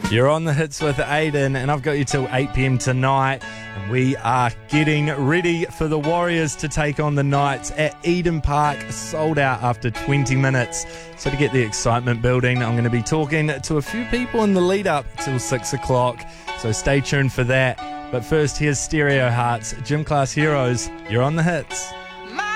You're on the hits with Aiden, and I've got you till 8 p.m. tonight. And we are getting ready for the Warriors to take on the Knights at Eden Park, sold out after 20 minutes. So to get the excitement building, I'm going to be talking to a few people in the lead up till 6 o'clock. So stay tuned for that. But first, here's Stereo Hearts, Gym Class Heroes. You're on the hits.